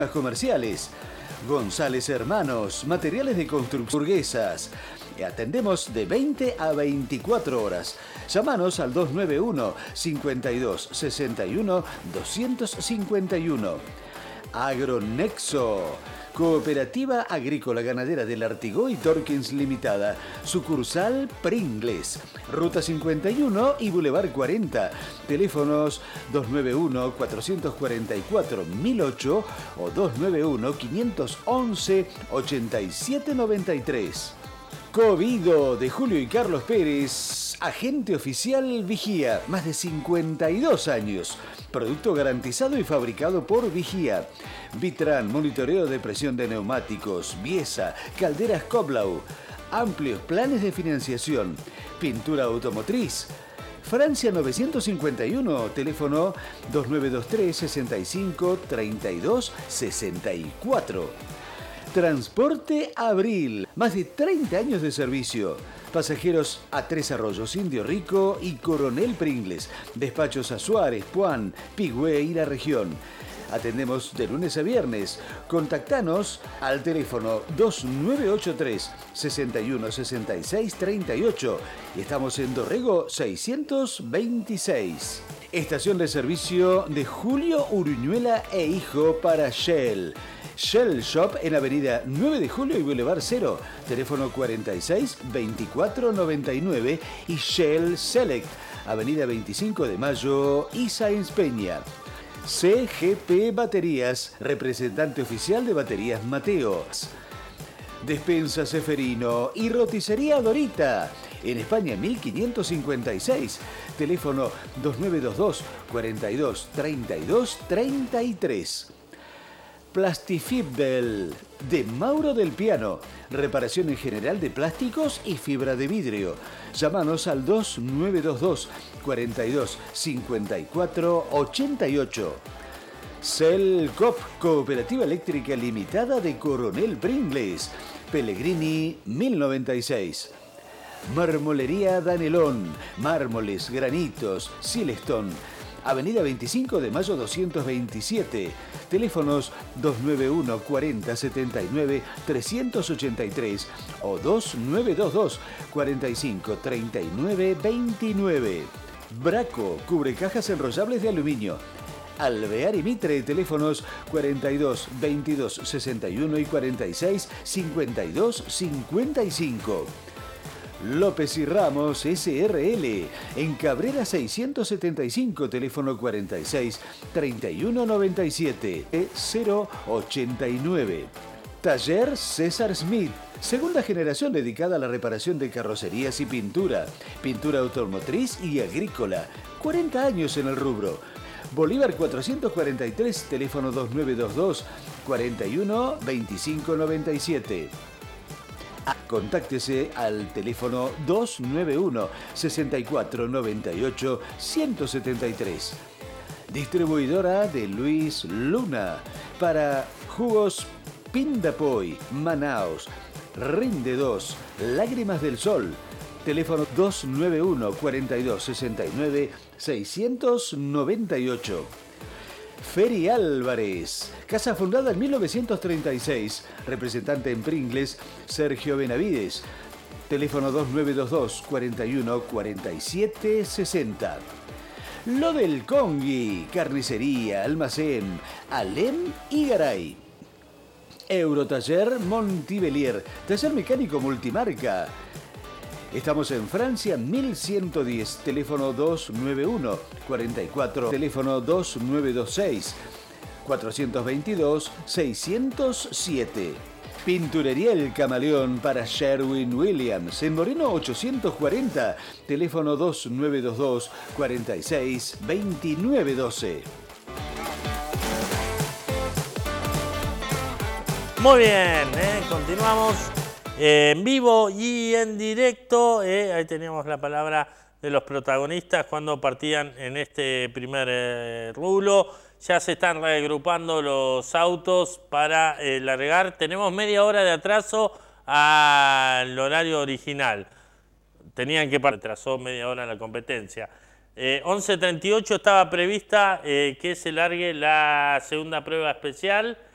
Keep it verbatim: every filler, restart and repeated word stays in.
comerciales. González Hermanos, materiales de construcción burguesas. Atendemos de veinte a veinticuatro horas. Llámanos al dos nueve uno, cincuenta y dos, sesenta y uno, doscientos cincuenta y uno. Agronexo, Cooperativa Agrícola Ganadera del Artigó y Torkins Limitada. Sucursal Pringles, Ruta cincuenta y uno y Boulevard cuarenta. Teléfonos dos nueve uno, cuatrocientos cuarenta y cuatro, mil ocho o dos nueve uno, quinientos once, ochenta y siete noventa y tres. Covido de Julio y Carlos Pérez, agente oficial Vigía, más de cincuenta y dos años. Producto garantizado y fabricado por Vigía. Vitran, monitoreo de presión de neumáticos, Biesa, calderas Koblau. Amplios planes de financiación. Pintura automotriz. Francia novecientos cincuenta y uno, teléfono dos nueve dos tres, sesenta y cinco, treinta y dos, sesenta y cuatro. Transporte Abril, más de treinta años de servicio. Pasajeros a Tres Arroyos, Indio Rico y Coronel Pringles. Despachos a Suárez, Puan, Pigüé y la región. Atendemos de lunes a viernes. Contactanos al teléfono dos nueve ocho tres, sesenta y uno, sesenta y seis, treinta y ocho y estamos en Dorrego seiscientos veintiséis. Estación de servicio de Julio Uruñuela e Hijo para Shell. Shell Shop en Avenida nueve de Julio y Boulevard Cero, teléfono cuarenta y seis, veinticuatro, noventa y nueve y Shell Select, Avenida veinticinco de Mayo y Sáenz Peña. C G P Baterías, representante oficial de Baterías Mateos. Despensa Seferino y Roticería Dorita, en España mil quinientos cincuenta y seis, teléfono dos nueve dos dos, cuarenta y dos, treinta y dos, treinta y tres. Plastifibel, de Mauro del Piano, reparación en general de plásticos y fibra de vidrio. Llámanos al dos nueve dos dos, cuarenta y dos, cincuenta y cuatro, ochenta y ocho. Celcop, Cooperativa Eléctrica Limitada de Coronel Pringles, Pellegrini mil noventa y seis. Marmolería Danelón, mármoles, granitos, silestone. Avenida veinticinco de Mayo doscientos veintisiete. Teléfonos dos nueve uno, cuarenta, setenta y nueve, trescientos ochenta y tres o dos nueve dos dos, cuarenta y cinco, treinta y nueve, veintinueve. Braco, cubrecajas enrollables de aluminio. Alvear y Mitre, teléfonos cuarenta y dos, veintidós, sesenta y uno y cuarenta y seis, cincuenta y dos, cincuenta y cinco. López y Ramos S R L, en Cabrera seiscientos setenta y cinco, teléfono cuarenta y seis, treinta y uno, noventa y siete, cero ochenta y nueve. Taller César Smith, segunda generación dedicada a la reparación de carrocerías y pintura, pintura automotriz y agrícola, cuarenta años en el rubro. Bolívar cuatrocientos cuarenta y tres, teléfono dos nueve dos dos, cuarenta y uno, veinticinco, noventa y siete. Contáctese al teléfono dos nueve uno, sesenta y cuatro, noventa y ocho, ciento setenta y tres. Distribuidora de Luis Luna para jugos Pindapoy, Manaos, Rinde dos, Lágrimas del Sol. Teléfono dos nueve uno, cuarenta y dos, sesenta y nueve, seiscientos noventa y ocho. Feri Álvarez, casa fundada en mil novecientos treinta y seis, representante en Pringles, Sergio Benavides, teléfono dos nueve dos dos, cuarenta y uno, cuarenta y siete, sesenta. Lo del Congui, carnicería, almacén, Alem y Garay. Eurotaller Montibelier, taller mecánico multimarca. Estamos en Francia mil ciento diez, teléfono dos nueve uno, cuarenta y cuatro, teléfono dos nueve dos seis, cuatrocientos veintidós, seiscientos siete. Pinturería El Camaleón para Sherwin Williams, en Moreno ochocientos cuarenta, teléfono dos nueve dos dos, cuarenta y seis, veintinueve doce. Muy bien, ¿eh? Continuamos. Eh, en vivo y en directo, eh, ahí teníamos la palabra de los protagonistas cuando partían en este primer eh, rulo. Ya se están reagrupando los autos para eh, largar. Tenemos media hora de atraso al horario original. Tenían que partir, atrasó media hora la competencia. Eh, once treinta y ocho estaba prevista eh, que se largue la segunda prueba especial.